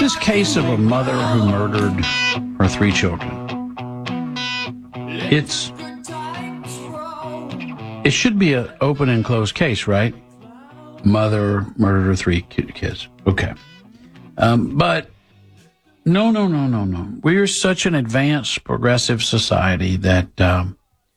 this case of a mother who murdered her 3 children. It should be an open and closed case, right? Mother murdered her 3 kids. Okay. But no. We're such an advanced, progressive society that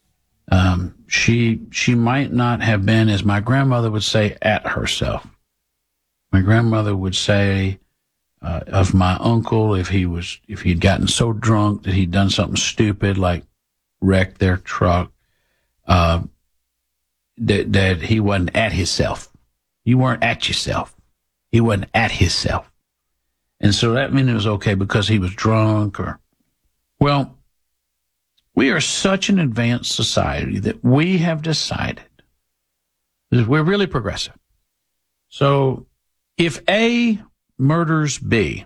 she might not have been, as my grandmother would say, at herself. My grandmother would say of my uncle, if he'd gotten so drunk that he'd done something stupid like wrecked their truck, that he wasn't at himself. You weren't at yourself. He wasn't at himself. And so that meant it was okay because he was drunk well, we are such an advanced society that we have decided that we're really progressive. So if A murders B,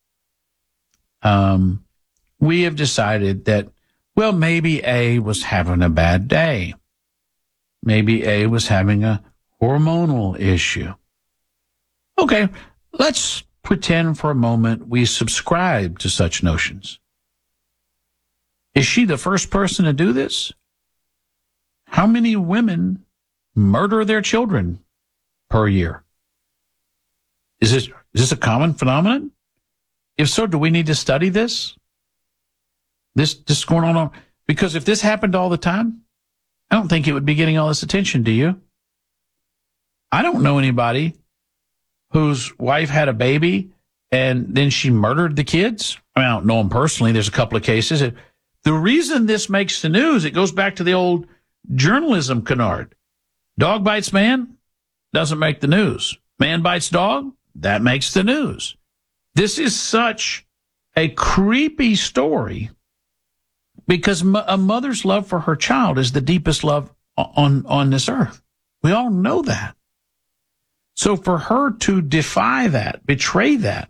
we have decided that, well, maybe A was having a bad day. Maybe A was having a hormonal issue. Okay, let's pretend for a moment we subscribe to such notions. Is she the first person to do this? How many women murder their children per year? Is this a common phenomenon? If so, do we need to study this? This going on? Because if this happened all the time, I don't think it would be getting all this attention, do you? I don't know anybody whose wife had a baby and then she murdered the kids. I mean, I don't know them personally. There's a couple of cases. The reason this makes the news, it goes back to the old journalism canard. Dog bites man, doesn't make the news. Man bites dog, that makes the news. This is such a creepy story because a mother's love for her child is the deepest love on this earth. We all know that. So for her to defy that, betray that,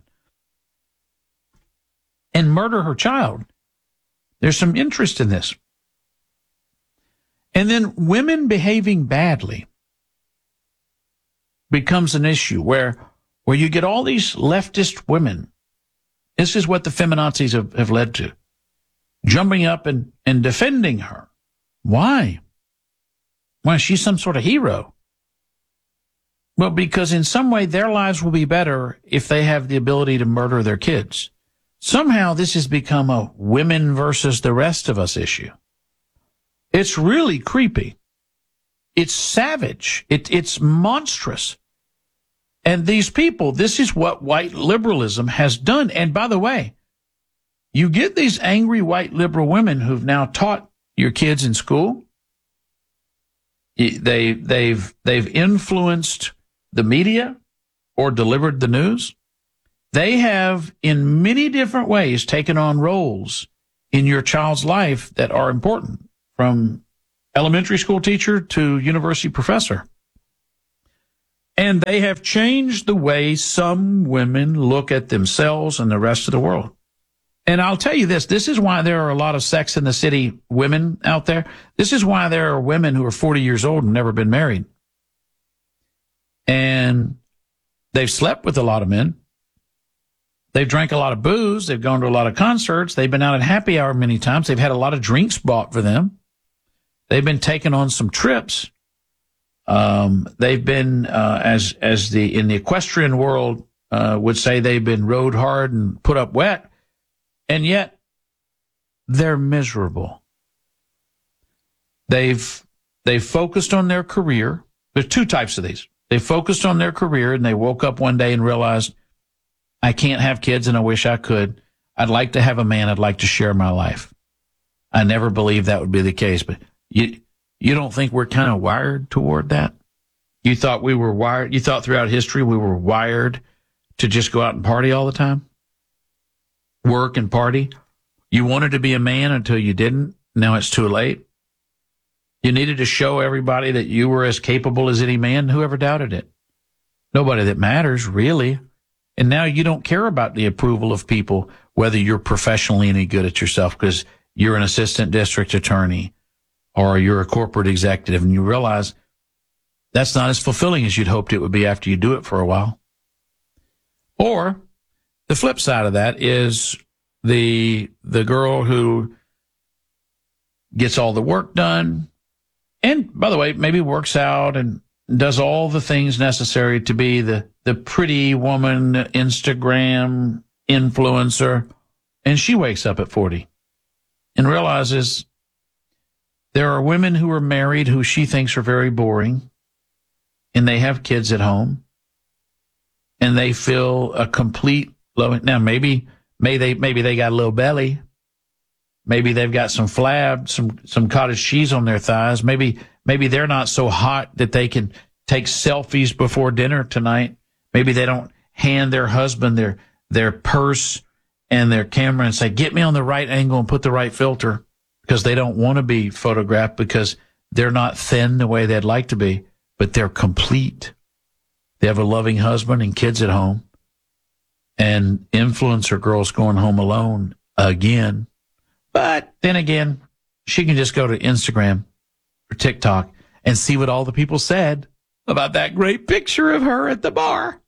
and murder her child, there's some interest in this. And then women behaving badly becomes an issue where you get all these leftist women. This is what the feminazis have led to. Jumping up and defending her. Why? Why, she's some sort of hero. Well, because in some way their lives will be better if they have the ability to murder their kids. Somehow this has become a women versus the rest of us issue. It's really creepy. It's savage. It's monstrous. And these people, this is what white liberalism has done. And by the way, you get these angry white liberal women who've now taught your kids in school. They've influenced the media or delivered the news. They have, in many different ways, taken on roles in your child's life that are important, from elementary school teacher to university professor. And they have changed the way some women look at themselves and the rest of the world. And I'll tell you this is why there are a lot of Sex in the City women out there. This is why there are women who are 40 years old and never been married. And they've slept with a lot of men. They've drank a lot of booze. They've gone to a lot of concerts. They've been out at happy hour many times. They've had a lot of drinks bought for them. They've been taking on some trips. They've been, in the equestrian world, would say they've been rode hard and put up wet. And yet they're miserable. They've focused on their career. There's 2 types of these. They focused on their career and they woke up one day and realized, I can't have kids and I wish I could. I'd like to have a man. I'd like to share my life. I never believed that would be the case, but you don't think we're kind of wired toward that? You thought we were wired? You thought throughout history we were wired to just go out and party all the time? Work and party? You wanted to be a man until you didn't. Now it's too late. You needed to show everybody that you were as capable as any man. Whoever doubted it? Nobody that matters, really. And now you don't care about the approval of people, whether you're professionally any good at yourself because you're an assistant district attorney or you're a corporate executive, and you realize that's not as fulfilling as you'd hoped it would be after you do it for a while. Or The flip side of that is the girl who gets all the work done, and by the way, maybe works out and does all the things necessary to be the pretty woman Instagram influencer, and she wakes up at 40 and realizes there are women who are married who she thinks are very boring, and they have kids at home, and they feel a complete love. Now, maybe they got a little belly. Maybe they've got some flab, some cottage cheese on their thighs. Maybe they're not so hot that they can take selfies before dinner tonight. Maybe they don't hand their husband their purse and their camera and say, get me on the right angle and put the right filter, because they don't want to be photographed because they're not thin the way they'd like to be, but they're complete. They have a loving husband and kids at home, and influencer girl's going home alone again. But then again, she can just go to Instagram or TikTok and see what all the people said about that great picture of her at the bar.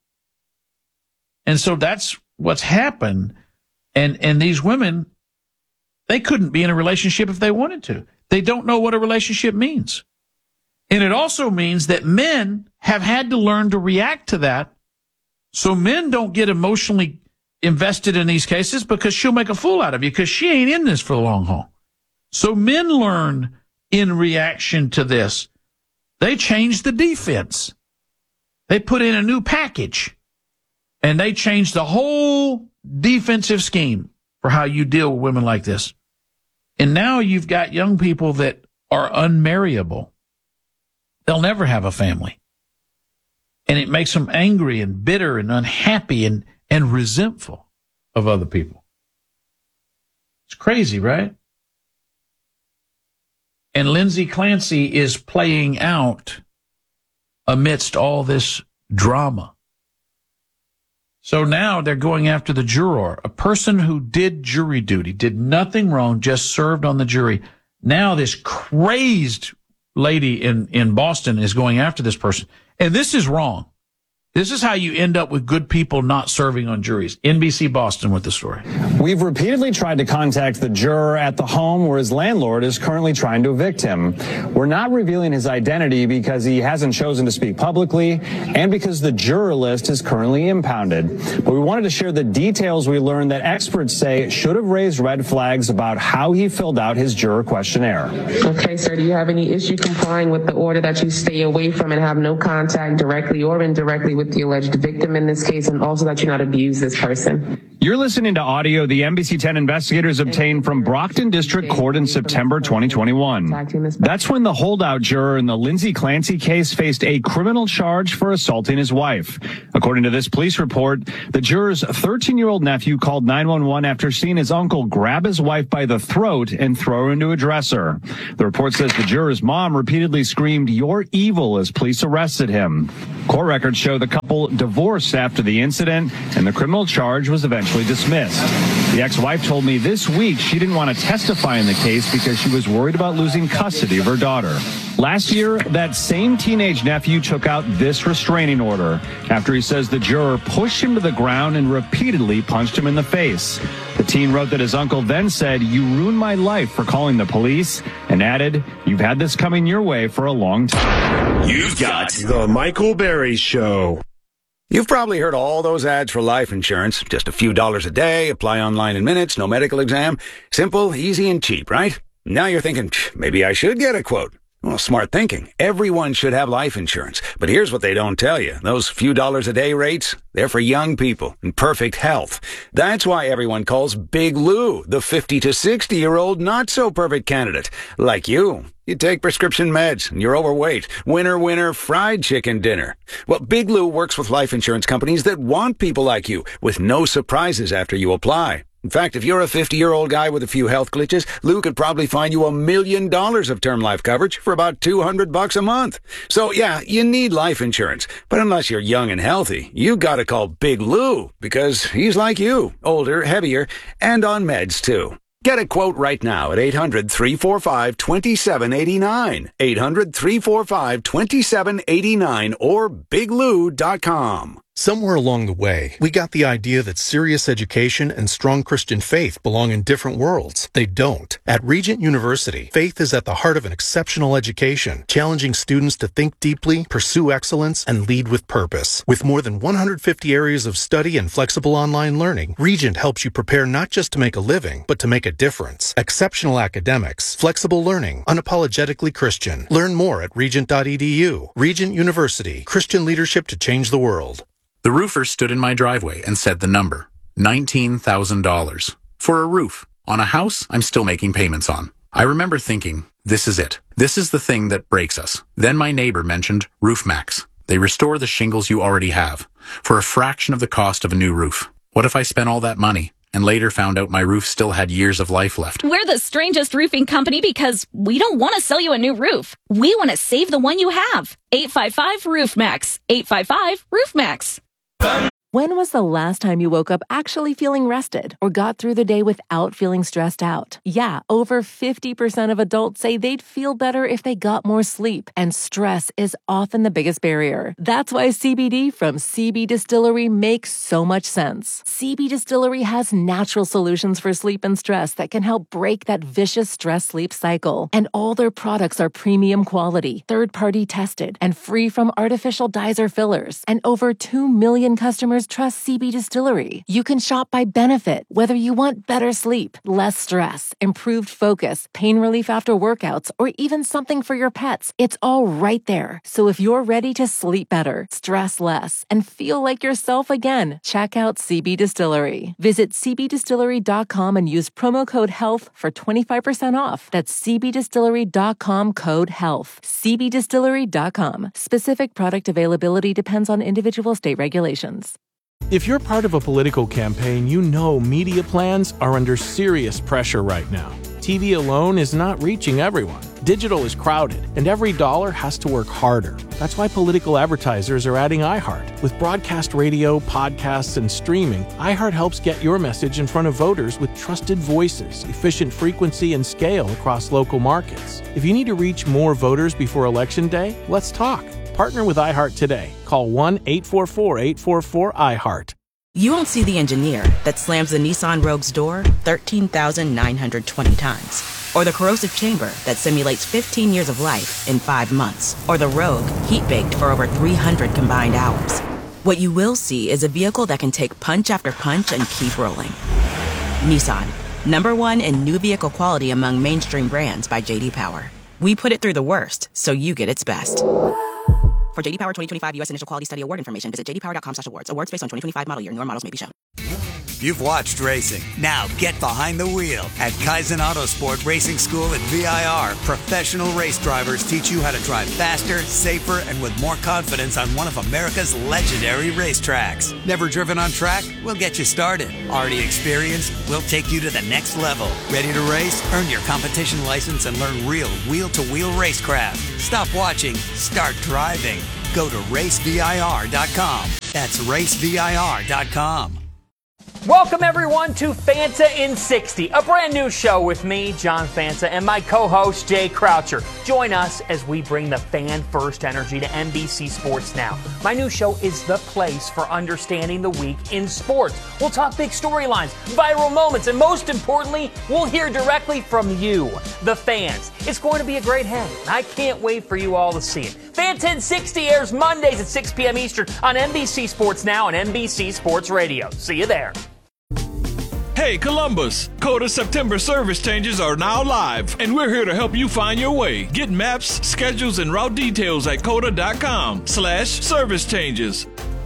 And so that's what's happened. And these women, they couldn't be in a relationship if they wanted to. They don't know what a relationship means. And it also means that men have had to learn to react to that, so men don't get emotionally invested in these cases, because she'll make a fool out of you because she ain't in this for the long haul. So men learn in reaction to this. They change the defense. They put in a new package, and they change the whole defensive scheme for how you deal with women like this. And now you've got young people that are unmarriable. They'll never have a family. And it makes them angry and bitter and unhappy and resentful of other people. It's crazy, right? And Lindsay Clancy is playing out amidst all this drama. So now they're going after the juror, a person who did jury duty, did nothing wrong, just served on the jury. Now this crazed lady in Boston is going after this person. And this is wrong. This is how you end up with good people not serving on juries. NBC Boston with the story. We've repeatedly tried to contact the juror at the home where his landlord is currently trying to evict him. We're not revealing his identity because he hasn't chosen to speak publicly and because the juror list is currently impounded. But we wanted to share the details we learned that experts say should have raised red flags about how he filled out his juror questionnaire. Okay, sir, do you have any issue complying with the order that you stay away from and have no contact directly or indirectly with the alleged victim in this case, and also that you not abuse this person? You're listening to audio the NBC 10 investigators obtained from Brockton District Court in September 2021. That's when the holdout juror in the Lindsay Clancy case faced a criminal charge for assaulting his wife. According to this police report, the juror's 13-year-old nephew called 911 after seeing his uncle grab his wife by the throat and throw her into a dresser. The report says the juror's mom repeatedly screamed, "You're evil," as police arrested him. Court records show the couple divorced after the incident, and the criminal charge was eventually dismissed. The ex-wife told me this week she didn't want to testify in the case because she was worried about losing custody of her daughter. Last year, that same teenage nephew took out this restraining order after he says the juror pushed him to the ground and repeatedly punched him in the face. The teen wrote that his uncle then said, "You ruined my life for calling the police," and added, "You've had this coming your way for a long time." You've got The Michael Berry Show. You've probably heard all those ads for life insurance. Just a few dollars a day, apply online in minutes, no medical exam. Simple, easy, and cheap, right? Now you're thinking, maybe I should get a quote. Well, smart thinking. Everyone should have life insurance. But here's what they don't tell you. Those few dollars a day rates, they're for young people in perfect health. That's why everyone calls Big Lou the 50 to 60-year-old not-so-perfect candidate. Like you. You take prescription meds, and you're overweight. Winner, winner, fried chicken dinner. Well, Big Lou works with life insurance companies that want people like you, with no surprises after you apply. In fact, if you're a 50-year-old guy with a few health glitches, Lou could probably find you $1 million of term life coverage for about $200 a month. So yeah, you need life insurance. But unless you're young and healthy, you gotta call Big Lou, because he's like you, older, heavier, and on meds too. Get a quote right now at 800-345-2789. 800-345-2789 or biglou.com. Somewhere along the way, we got the idea that serious education and strong Christian faith belong in different worlds. They don't. At Regent University, faith is at the heart of an exceptional education, challenging students to think deeply, pursue excellence, and lead with purpose. With more than 150 areas of study and flexible online learning, Regent helps you prepare not just to make a living, but to make a difference. Exceptional academics, flexible learning, unapologetically Christian. Learn more at regent.edu. Regent University, Christian leadership to change the world. The roofer stood in my driveway and said the number, $19,000. For a roof on a house I'm still making payments on. I remember thinking, this is it. This is the thing that breaks us. Then my neighbor mentioned RoofMax. They restore the shingles you already have for a fraction of the cost of a new roof. What if I spent all that money and later found out my roof still had years of life left? We're the strangest roofing company because we don't want to sell you a new roof. We want to save the one you have. 855-ROOFMAX. 855-ROOFMAX. When was the last time you woke up actually feeling rested or got through the day without feeling stressed out? Yeah, over 50% of adults say they'd feel better if they got more sleep, and stress is often the biggest barrier. That's why CBD from CB Distillery makes so much sense. CB Distillery has natural solutions for sleep and stress that can help break that vicious stress-sleep cycle. And all their products are premium quality, third-party tested, and free from artificial dyes or fillers. And over 2 million customers trust CB Distillery. You can shop by benefit, whether you want better sleep, less stress, improved focus, pain relief after workouts, or even something for your pets. It's all right there. So if you're ready to sleep better, stress less, and feel like yourself again, check out CB Distillery. Visit cbdistillery.com and use promo code HEALTH for 25% off. That's cbdistillery.com code HEALTH. cbdistillery.com. Specific product availability depends on individual state regulations. If you're part of a political campaign, you know media plans are under serious pressure right now. TV alone is not reaching everyone. Digital is crowded, and every dollar has to work harder. That's why political advertisers are adding iHeart. With broadcast radio, podcasts, and streaming, iHeart helps get your message in front of voters with trusted voices, efficient frequency, and scale across local markets. If you need to reach more voters before Election Day, let's talk. Partner with iHeart today. Call 1-844-844-iHeart. You won't see the engineer that slams the Nissan Rogue's door 13,920 times. Or the corrosive chamber that simulates 15 years of life in 5 months. Or the Rogue heat-baked for over 300 combined hours. What you will see is a vehicle that can take punch after punch and keep rolling. Nissan, #1 in new vehicle quality among mainstream brands by J.D. Power. We put it through the worst, so you get its best. For J.D. Power 2025 U.S. Initial Quality Study Award information, visit jdpower.com/awards. Awards based on 2025 model year. Newer models may be shown. You've watched racing. Now get behind the wheel. At Kaizen Autosport Racing School at VIR, professional race drivers teach you how to drive faster, safer, and with more confidence on one of America's legendary racetracks. Never driven on track? We'll get you started. Already experienced? We'll take you to the next level. Ready to race? Earn your competition license and learn real wheel-to-wheel racecraft. Stop watching. Start driving. Go to racevir.com. That's racevir.com. Welcome, everyone, to Fanta in 60, a brand new show with me, John Fanta, and my co-host, Jay Croucher. Join us as we bring the fan-first energy to NBC Sports Now. My new show is the place for understanding the week in sports. We'll talk big storylines, viral moments, and most importantly, we'll hear directly from you, the fans. It's going to be a great hang, and I can't wait for you all to see it. Fanta in 60 airs Mondays at 6 p.m. Eastern on NBC Sports Now and NBC Sports Radio. See you there. Hey Columbus, Coda September service changes are now live, and we're here to help you find your way. Get maps, schedules, and route details at coda.com/service changes.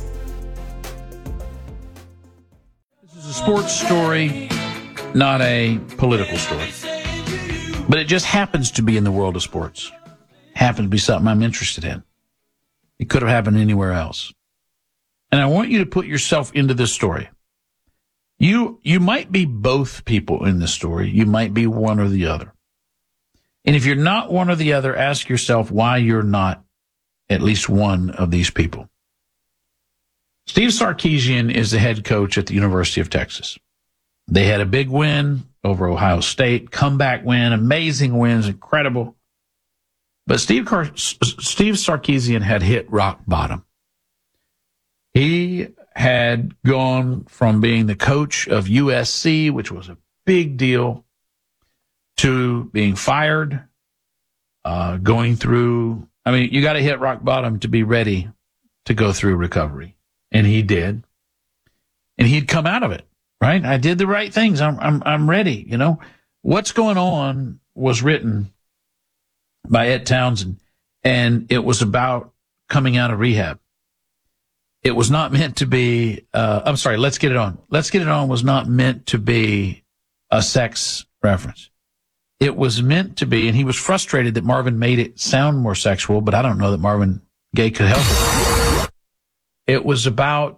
This is a sports story, not a political story. But it just happens to be in the world of sports. Happens to be something I'm interested in. It could have happened anywhere else. And I want you to put yourself into this story. You might be both people in this story. You might be one or the other. And if you're not one or the other, ask yourself why you're not at least one of these people. Steve Sarkisian is the head coach at the University of Texas. They had a big win over Ohio State, comeback win, amazing wins, incredible. But Steve Sarkisian had hit rock bottom. He had gone from being the coach of USC, which was a big deal, to being fired, going through, I mean, you got to hit rock bottom to be ready to go through recovery. And he did. And he'd come out of it, right? I did the right things. I'm ready. You know, What's Going On was written by Ed Townsend, and it was about coming out of rehab. It was not meant to be, Let's Get It On. Let's Get It On was not meant to be a sex reference. It was meant to be, and he was frustrated that Marvin made it sound more sexual, but I don't know that Marvin Gaye could help it. It was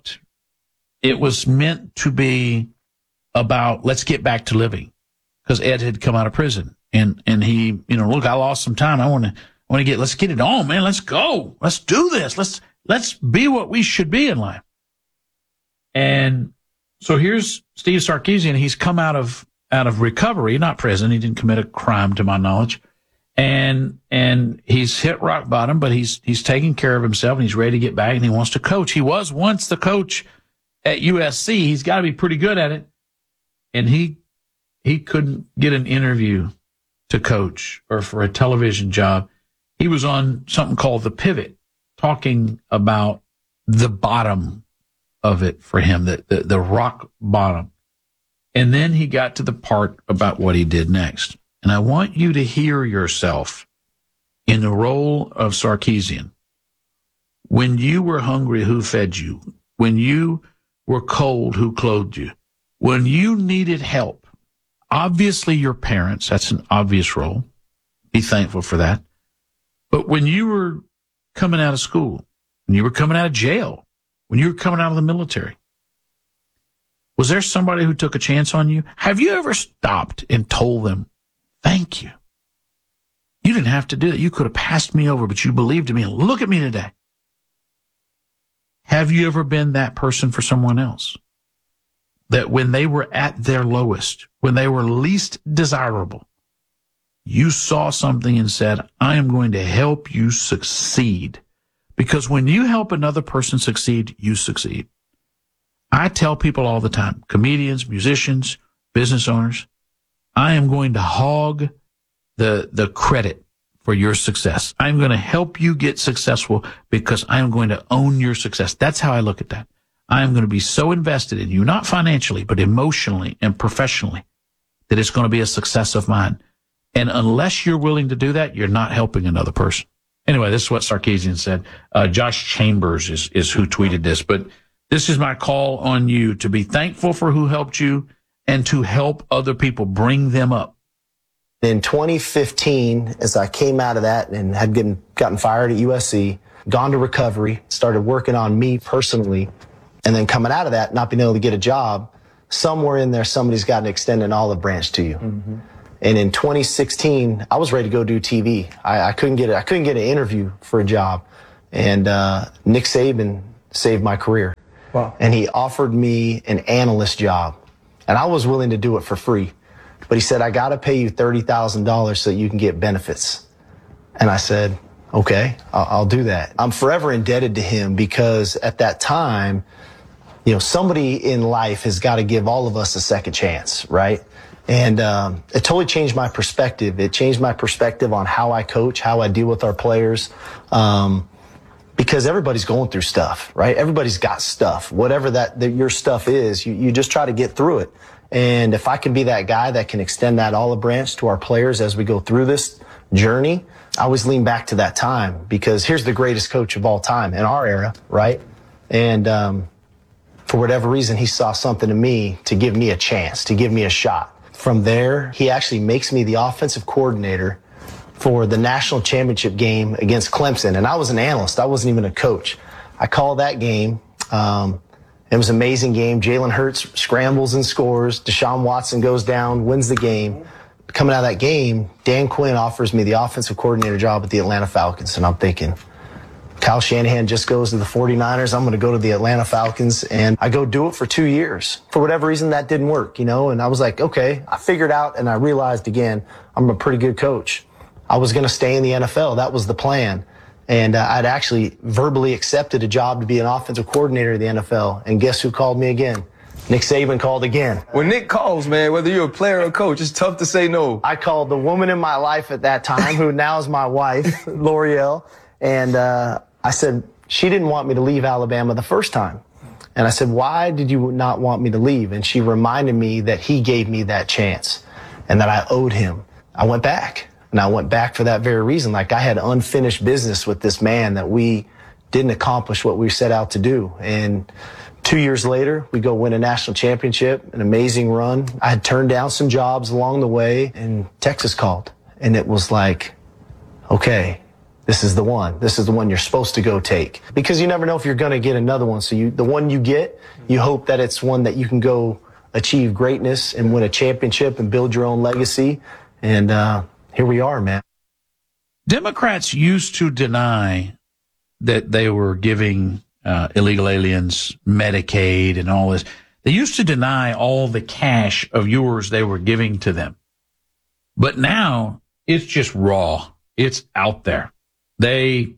meant to be about, let's get back to living, because Ed had come out of prison, and he, look, I lost some time. Let's get it on, man. Let's go. Let's do this. Let's be what we should be in life. And so here's Steve Sarkisian. He's come out of recovery, not prison. He didn't commit a crime to my knowledge. And he's hit rock bottom, but he's taking care of himself, and he's ready to get back, and he wants to coach. He was once the coach at USC. He's got to be pretty good at it. And he couldn't get an interview to coach or for a television job. He was on something called The Pivot, talking about the bottom of it for him, the rock bottom. And then he got to the part about what he did next. And I want you to hear yourself in the role of Sarkisian. When you were hungry, who fed you? When you were cold, who clothed you? When you needed help, obviously your parents, that's an obvious role. Be thankful for that. But when you were coming out of school, when you were coming out of jail, when you were coming out of the military, was there somebody who took a chance on you? Have you ever stopped and told them, thank you? You didn't have to do that. You could have passed me over, but you believed in me. Look at me today. Have you ever been that person for someone else? That when they were at their lowest, when they were least desirable, you saw something and said, I am going to help you succeed. Because when you help another person succeed, you succeed. I tell people all the time, comedians, musicians, business owners, I am going to hog the credit for your success. I'm going to help you get successful because I am going to own your success. That's how I look at that. I am going to be so invested in you, not financially, but emotionally and professionally, that it's going to be a success of mine. And unless you're willing to do that, you're not helping another person. Anyway, this is what Sarkisian said. Josh Chambers is who tweeted this. But this is my call on you to be thankful for who helped you and to help other people, bring them up. In 2015, as I came out of that and had gotten fired at USC, gone to recovery, started working on me personally, and then coming out of that, not being able to get a job, somewhere in there, somebody's got an extended olive branch to you. Mm-hmm. And in 2016, I was ready to go do TV. I couldn't get an interview for a job. And Nick Saban saved my career. Wow. And he offered me an analyst job. And I was willing to do it for free. But he said, I got to pay you $30,000 so that you can get benefits. And I said, okay, I'll do that. I'm forever indebted to him because at that time, somebody in life has got to give all of us a second chance, right? And it totally changed my perspective. It changed my perspective on how I coach, how I deal with our players, because everybody's going through stuff, right? Everybody's got stuff. Whatever that your stuff is, you just try to get through it. And if I can be that guy that can extend that olive branch to our players as we go through this journey, I always lean back to that time because here's the greatest coach of all time in our era, right? And for whatever reason, he saw something in me to give me a chance, to give me a shot. From there, he actually makes me the offensive coordinator for the national championship game against Clemson. And I was an analyst. I wasn't even a coach. I called that game. It was an amazing game. Jalen Hurts scrambles and scores. Deshaun Watson goes down, wins the game. Coming out of that game, Dan Quinn offers me the offensive coordinator job at the Atlanta Falcons. And I'm thinking, Kyle Shanahan just goes to the 49ers. I'm going to go to the Atlanta Falcons. And I go do it for 2 years. For whatever reason, that didn't work, And I was like, okay, I figured out and I realized, again, I'm a pretty good coach. I was going to stay in the NFL. That was the plan. And I'd actually verbally accepted a job to be an offensive coordinator of the NFL. And guess who called me again? Nick Saban called again. When Nick calls, man, whether you're a player or a coach, it's tough to say no. I called the woman in my life at that time, who now is my wife, L'Oreal, and I said, she didn't want me to leave Alabama the first time. And I said, why did you not want me to leave? And she reminded me that he gave me that chance and that I owed him. I went back, and I went back for that very reason. Like, I had unfinished business with this man that we didn't accomplish what we set out to do. And 2 years later, we go win a national championship, an amazing run. I had turned down some jobs along the way, and Texas called. And it was like, okay, this is the one. This is the one you're supposed to go take. Because you never know if you're going to get another one. So the one you get, you hope that it's one that you can go achieve greatness and win a championship and build your own legacy. And here we are, man. Democrats used to deny that they were giving illegal aliens Medicaid and all this. They used to deny all the cash of yours they were giving to them. But now it's just raw. It's out there. They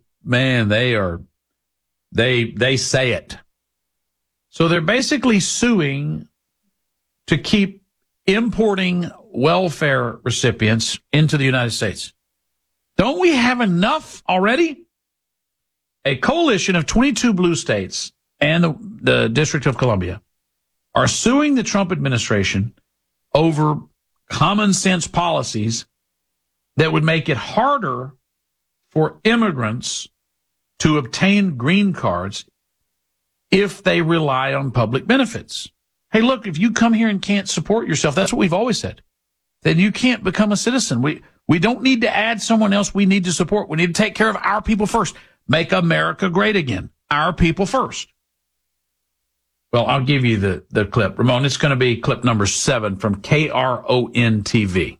say it. So they're basically suing to keep importing welfare recipients into the United States. Don't we have enough already? A coalition of 22 blue states and the District of Columbia are suing the Trump administration over common sense policies that would make it harder for immigrants to obtain green cards if they rely on public benefits. Hey, look, if you come here and can't support yourself, that's what we've always said, then you can't become a citizen. We don't need to add someone else we need to support. We need to take care of our people first. Make America great again. Our people first. Well, I'll give you the clip. Ramon, it's going to be clip number 7 from KRON TV.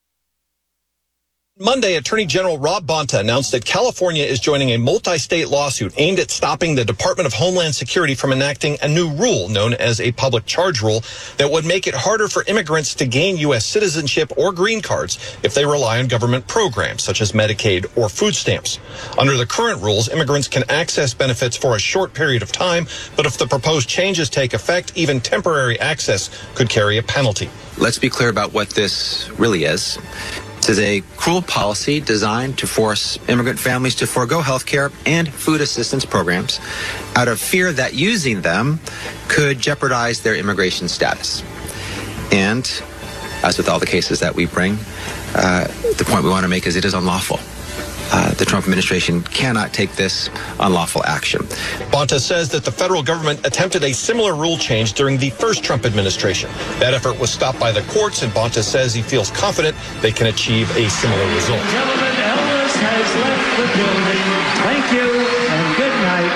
Monday, Attorney General Rob Bonta announced that California is joining a multi-state lawsuit aimed at stopping the Department of Homeland Security from enacting a new rule known as a public charge rule that would make it harder for immigrants to gain U.S. citizenship or green cards if they rely on government programs such as Medicaid or food stamps. Under the current rules, immigrants can access benefits for a short period of time, but if the proposed changes take effect, even temporary access could carry a penalty. Let's be clear about what this really is. This is a cruel policy designed to force immigrant families to forego health care and food assistance programs out of fear that using them could jeopardize their immigration status. And, as with all the cases that we bring, the point we want to make is it is unlawful. The Trump administration cannot take this unlawful action. Bonta says that the federal government attempted a similar rule change during the first Trump administration. That effort was stopped by the courts, and Bonta says he feels confident they can achieve a similar result. Gentlemen, Elvis has left the building. Thank you, and good night.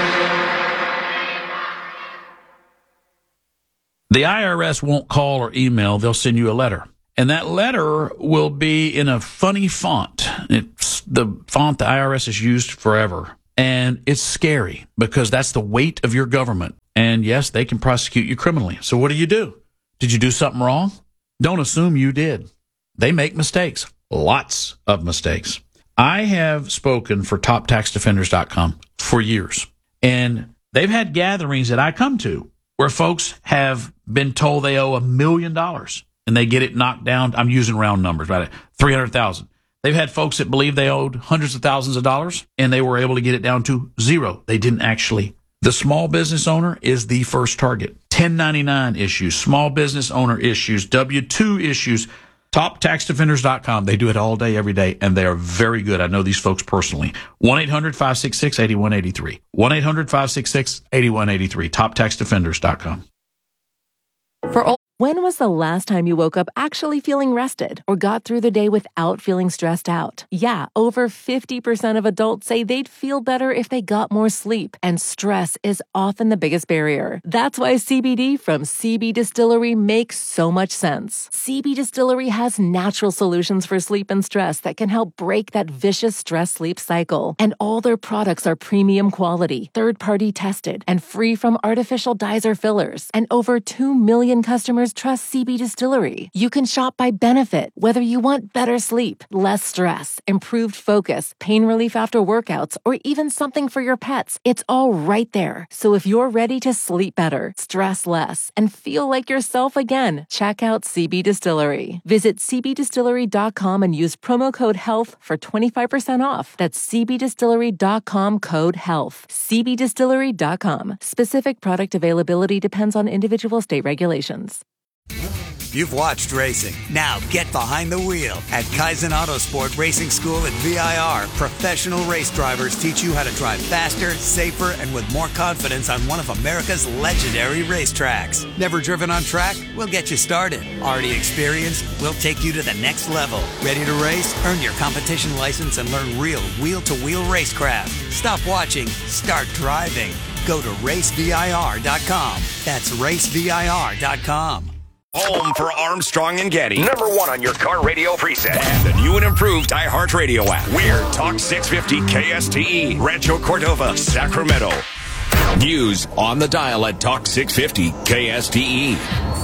The IRS won't call or email. They'll send you a letter. And that letter will be in a funny font. It's the font the IRS has used forever. And it's scary because that's the weight of your government. And yes, they can prosecute you criminally. So what do? Did you do something wrong? Don't assume you did. They make mistakes. Lots of mistakes. I have spoken for TopTaxDefenders.com for years. And they've had gatherings that I come to where folks have been told they owe $1 million. And they get it knocked down. I'm using round numbers, right? 300,000. They've had folks that believe they owed hundreds of thousands of dollars, and they were able to get it down to zero. They didn't actually. The small business owner is the first target. 1099 issues, small business owner issues, W-2 issues. TopTaxDefenders.com. They do it all day, every day, and they are very good. I know these folks personally. 1-800-566-8183. 1-800-566-8183. TopTaxDefenders.com. When was the last time you woke up actually feeling rested or got through the day without feeling stressed out? Yeah, over 50% of adults say they'd feel better if they got more sleep, and stress is often the biggest barrier. That's why CBD from CB Distillery makes so much sense. CB Distillery has natural solutions for sleep and stress that can help break that vicious stress-sleep cycle. And all their products are premium quality, third-party tested, and free from artificial dyes or fillers. And over 2 million customers just trust CB Distillery. You can shop by benefit, whether you want better sleep, less stress, improved focus, pain relief after workouts, or even something for your pets. It's all right there. So if you're ready to sleep better, stress less, and feel like yourself again, check out CB Distillery. Visit cbdistillery.com and use promo code HEALTH for 25% off. That's cbdistillery.com, code HEALTH. cbdistillery.com. Specific product availability depends on individual state regulations. You've watched racing. Now get behind the wheel. At Kaizen Autosport Racing School at VIR, professional race drivers teach you how to drive faster, safer, and with more confidence on one of America's legendary racetracks. Never driven on track? We'll get you started. Already experienced? We'll take you to the next level. Ready to race? Earn your competition license and learn real wheel-to-wheel racecraft. Stop watching. Start driving. Go to racevir.com. That's racevir.com. Home for Armstrong and Getty. Number one on your car radio preset. And the new and improved iHeartRadio app. We're Talk 650 KSTE, Rancho Cordova, Sacramento. News on the dial at Talk 650 KSTE.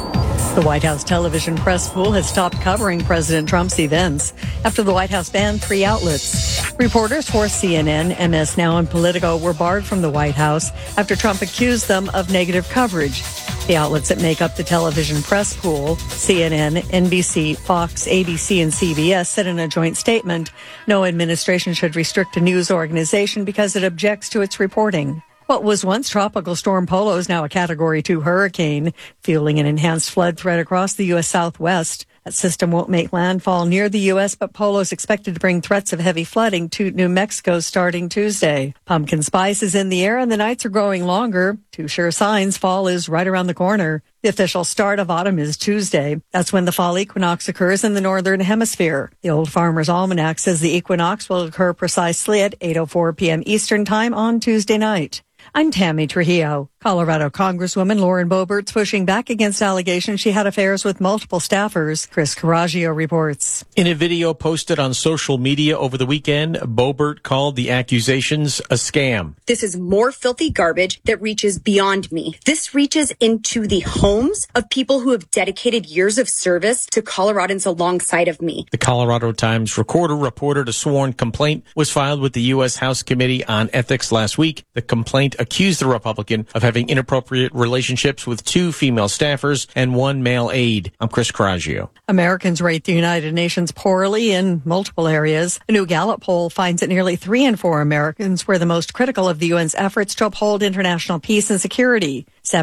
The White House television press pool has stopped covering President Trump's events after the White House banned 3 outlets. Reporters for CNN, MS Now, and Politico were barred from the White House after Trump accused them of negative coverage. The outlets that make up the television press pool, CNN, NBC, Fox, ABC, and CBS, said in a joint statement, no administration should restrict a news organization because it objects to its reporting. What was once Tropical Storm Polo is now a Category 2 hurricane, fueling an enhanced flood threat across the U.S. Southwest. That system won't make landfall near the U.S., but Polo is expected to bring threats of heavy flooding to New Mexico starting Tuesday. Pumpkin spice is in the air and the nights are growing longer. 2 sure signs fall is right around the corner. The official start of autumn is Tuesday. That's when the fall equinox occurs in the northern hemisphere. The Old Farmer's Almanac says the equinox will occur precisely at 8:04 p.m. Eastern Time on Tuesday night. I'm Tammy Trujillo. Colorado Congresswoman Lauren Boebert's pushing back against allegations she had affairs with multiple staffers. Chris Carraggio reports. In a video posted on social media over the weekend, Boebert called the accusations a scam. This is more filthy garbage that reaches beyond me. This reaches into the homes of people who have dedicated years of service to Coloradans alongside of me. The Colorado Times Recorder reported a sworn complaint was filed with the U.S. House Committee on Ethics last week. The complaint accused the Republican of having inappropriate relationships with 2 female staffers and 1 male aide. I'm Chris Carraggio. Americans rate the United Nations poorly in multiple areas. A new Gallup poll finds that nearly 3 in 4 Americans were the most critical of the UN's efforts to uphold international peace and security.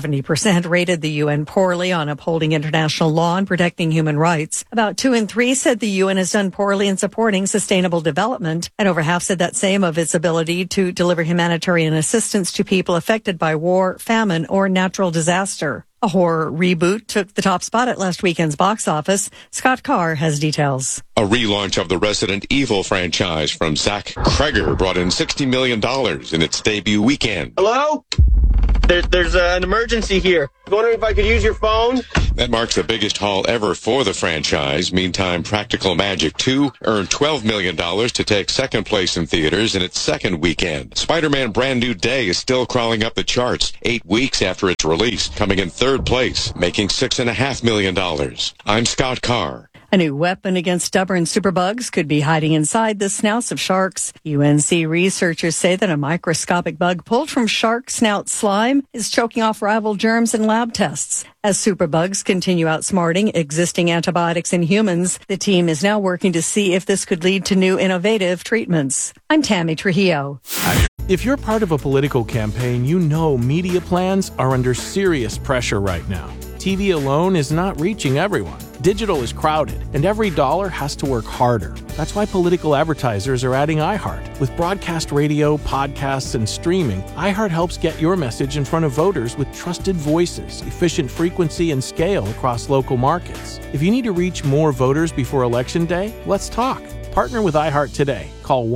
70% rated the UN poorly on upholding international law and protecting human rights. About 2 in 3 said the UN has done poorly in supporting sustainable development, and over half said that same of its ability to deliver humanitarian assistance to people affected by war, famine, or natural disaster. A horror reboot took the top spot at last weekend's box office. Scott Carr has details. A relaunch of the Resident Evil franchise from Zach Kreger brought in $60 million in its debut weekend. Hello? There's an emergency here. I was wondering if I could use your phone? That marks the biggest haul ever for the franchise. Meantime, Practical Magic 2 earned $12 million to take second place in theaters in its second weekend. Spider-Man Brand New Day is still crawling up the charts 8 weeks after its release, coming in third place, making $6.5 million. I'm Scott Carr. A new weapon against stubborn superbugs could be hiding inside the snouts of sharks. UNC researchers say that a microscopic bug pulled from shark snout slime is choking off rival germs in lab tests. As superbugs continue outsmarting existing antibiotics in humans, the team is now working to see if this could lead to new innovative treatments. I'm Tammy Trujillo. If you're part of a political campaign, you know media plans are under serious pressure right now. TV alone is not reaching everyone. Digital is crowded, and every dollar has to work harder. That's why political advertisers are adding iHeart. With broadcast radio, podcasts, and streaming, iHeart helps get your message in front of voters with trusted voices, efficient frequency, and scale across local markets. If you need to reach more voters before Election Day, let's talk. Partner with iHeart today. Call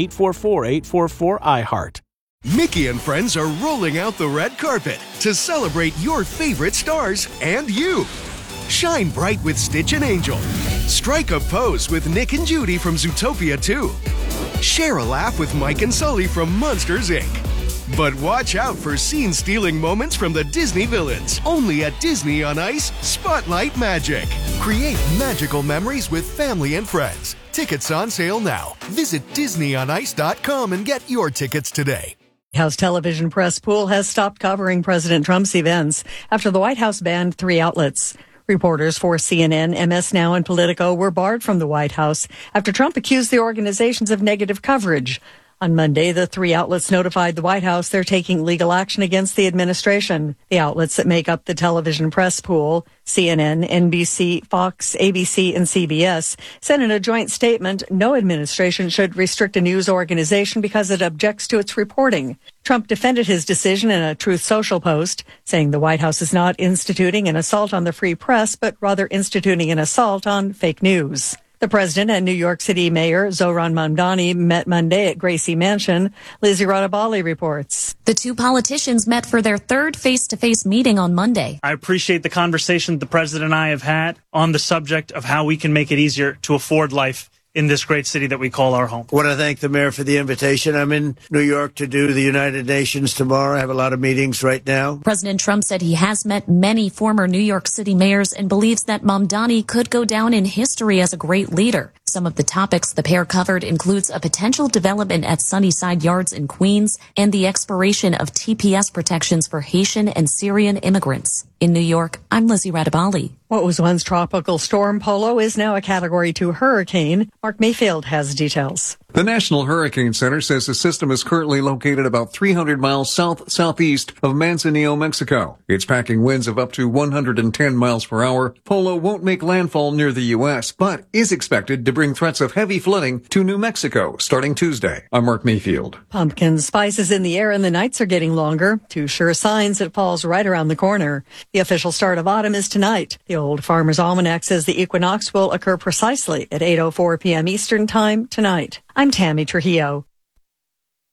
1-844-844-iHeart. Mickey and friends are rolling out the red carpet to celebrate your favorite stars and you. Shine bright with Stitch and Angel. Strike a pose with Nick and Judy from Zootopia 2. Share a laugh with Mike and Sully from Monsters, Inc. But watch out for scene-stealing moments from the Disney villains. Only at Disney on Ice, Spotlight Magic. Create magical memories with family and friends. Tickets on sale now. Visit DisneyOnIce.com and get your tickets today. House television press pool has stopped covering President Trump's events after the White House banned 3 outlets. Reporters for CNN, MS Now, and Politico were barred from the White House after Trump accused the organizations of negative coverage. On Monday, the 3 outlets notified the White House they're taking legal action against the administration. The outlets that make up the television press pool, CNN, NBC, Fox, ABC, and CBS, said in a joint statement no administration should restrict a news organization because it objects to its reporting. Trump defended his decision in a Truth Social post, saying the White House is not instituting an assault on the free press, but rather instituting an assault on fake news. The president and New York City Mayor Zohran Mamdani met Monday at Gracie Mansion. Lizzie Radabali reports. The 2 politicians met for their 3rd face-to-face meeting on Monday. I appreciate the conversation the president and I have had on the subject of how we can make it easier to afford life in this great city that we call our home. I want to thank the mayor for the invitation. I'm in New York to do the United Nations tomorrow. I have a lot of meetings right now. President Trump said he has met many former New York City mayors and believes that Mamdani could go down in history as a great leader. Some of the topics the pair covered includes a potential development at Sunnyside Yards in Queens and the expiration of TPS protections for Haitian and Syrian immigrants. In New York, I'm Lizzie Radabali. What was once Tropical Storm Polo is now a Category 2 hurricane. Mark Mayfield has details. The National Hurricane Center says the system is currently located about 300 miles southeast of Manzanillo, Mexico. It's packing winds of up to 110 miles per hour. Polo won't make landfall near the U.S., but is expected to bring threats of heavy flooding to New Mexico starting Tuesday. I'm Mark Mayfield. Pumpkin spice is in the air and the nights are getting longer. 2 sure signs it falls right around the corner. The official start of autumn is tonight. The Old Farmer's Almanac says the equinox will occur precisely at 8:04 p.m. Eastern Time tonight. I'm Tammy Trujillo.